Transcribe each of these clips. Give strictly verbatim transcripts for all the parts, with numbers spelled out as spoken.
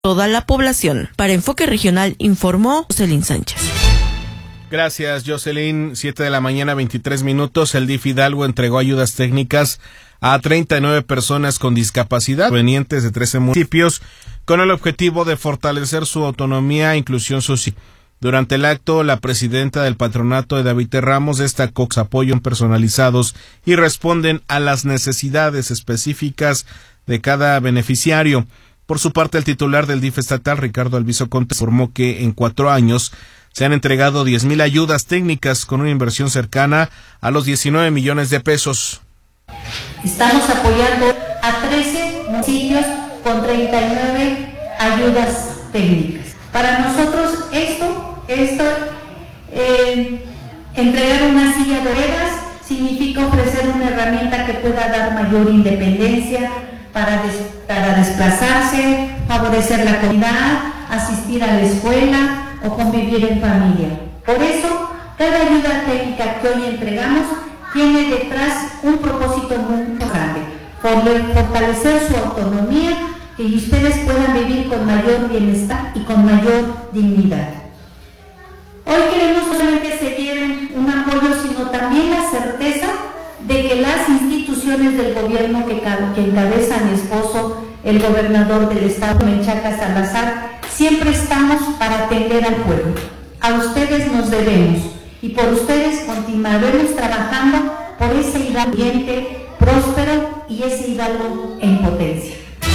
toda la población. Para Enfoque Regional informó Jocelyn Sánchez. Gracias, Jocelyn. Siete de la mañana, veintitrés minutos. El D I F Hidalgo entregó ayudas técnicas a treinta y nueve personas con discapacidad provenientes de trece municipios con el objetivo de fortalecer su autonomía e inclusión social. Durante el acto, la presidenta del patronato de David Ramos destacó que apoyan personalizados y responden a las necesidades específicas de cada beneficiario. Por su parte, el titular del D I F estatal, Ricardo Alviso Conte, informó que en cuatro años se han entregado diez mil ayudas técnicas con una inversión cercana a los diecinueve millones de pesos. Estamos apoyando a trece municipios con treinta y nueve ayudas técnicas. Para nosotros esto, esto eh, entregar una silla de ruedas significa ofrecer una herramienta que pueda dar mayor independencia para, des, para desplazarse, favorecer la comunidad, asistir a la escuela o convivir en familia. Por eso, cada ayuda técnica que hoy entregamos tiene detrás un propósito muy grande, fortalecer su autonomía y que ustedes puedan vivir con mayor bienestar y con mayor dignidad. Hoy queremos no solamente se lleven un apoyo, sino también la certeza de que las instituciones del gobierno que, que encabeza mi esposo, el gobernador del estado, Menchaca Salazar, siempre estamos para atender al pueblo. A ustedes nos debemos y por ustedes continuaremos trabajando por ese Hidalgo próspero y ese Hidalgo en potencia.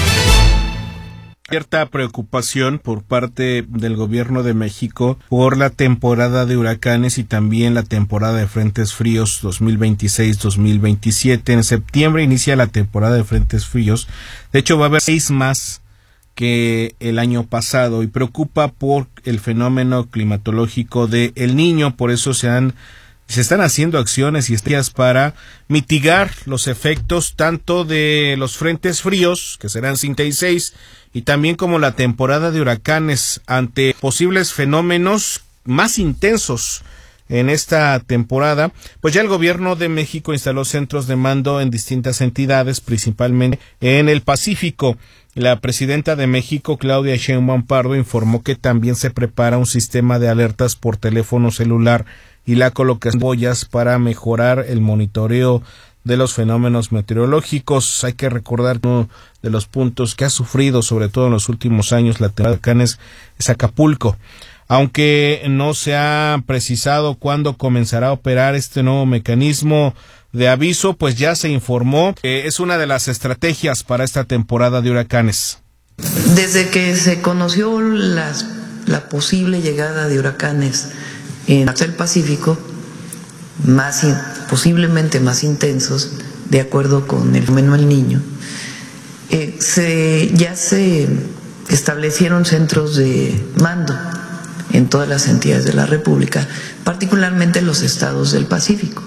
Cierta preocupación por parte del gobierno de México por la temporada de huracanes y también la temporada de frentes fríos dos mil veintiséis dos mil veintisiete. En septiembre inicia la temporada de frentes fríos. De hecho, va a haber seis más que el año pasado y preocupa por el fenómeno climatológico de El Niño. Por eso se han se están haciendo acciones y estrategias para mitigar los efectos tanto de los frentes fríos, que serán cinco y seis, y también como la temporada de huracanes ante posibles fenómenos más intensos en esta temporada. Pues ya el gobierno de México instaló centros de mando en distintas entidades, principalmente en el Pacífico. La presidenta de México, Claudia Sheinbaum Pardo, informó que también se prepara un sistema de alertas por teléfono celular y la colocación de boyas para mejorar el monitoreo de los fenómenos meteorológicos. Hay que recordar que uno de los puntos que ha sufrido, sobre todo en los últimos años, la temporada de huracanes es Acapulco. Aunque no se ha precisado cuándo comenzará a operar este nuevo mecanismo de aviso, pues ya se informó que es una de las estrategias para esta temporada de huracanes. Desde que se conoció las, la posible llegada de huracanes en el Pacífico, más posiblemente más intensos, de acuerdo con el fenómeno El Niño, eh, se, ya se establecieron centros de mando en todas las entidades de la República, particularmente en los estados del Pacífico.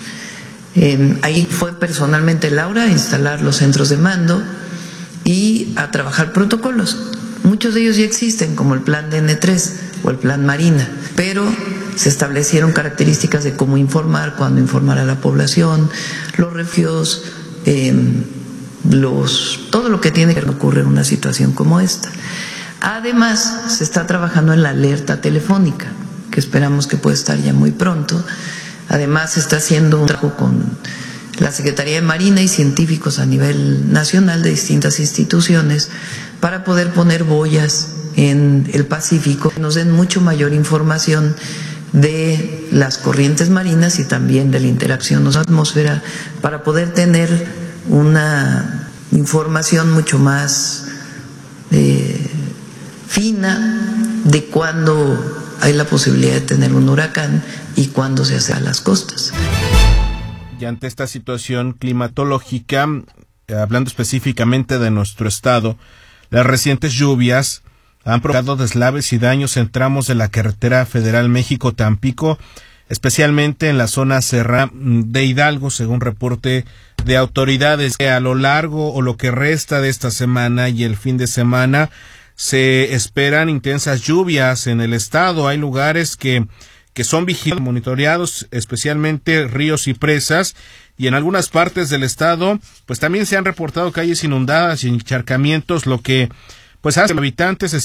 Eh, ahí fue personalmente Laura a instalar los centros de mando y a trabajar protocolos. Muchos de ellos ya existen, como el plan D N tres o el plan Marina, pero se establecieron características de cómo informar, cuándo informar a la población, los refugios, eh, los, todo lo que tiene que ocurrir en una situación como esta. Además, se está trabajando en la alerta telefónica, que esperamos que pueda estar ya muy pronto. Además, se está haciendo un trabajo con la Secretaría de Marina y científicos a nivel nacional de distintas instituciones para poder poner boyas en el Pacífico que nos den mucho mayor información de las corrientes marinas y también de la interacción con la atmósfera para poder tener una información mucho más eh, fina de cuándo hay la posibilidad de tener un huracán y cuándo se hace a las costas. Y ante esta situación climatológica, hablando específicamente de nuestro estado, las recientes lluvias han provocado deslaves y daños en tramos de la carretera federal México-Tampico, especialmente en la zona serrana de Hidalgo, según reporte de autoridades. A lo largo o lo que resta de esta semana y el fin de semana se esperan intensas lluvias en el estado. Hay lugares que, que son vigilados, monitoreados, especialmente ríos y presas, y en algunas partes del estado pues también se han reportado calles inundadas y encharcamientos, lo que pues hace que los habitantes se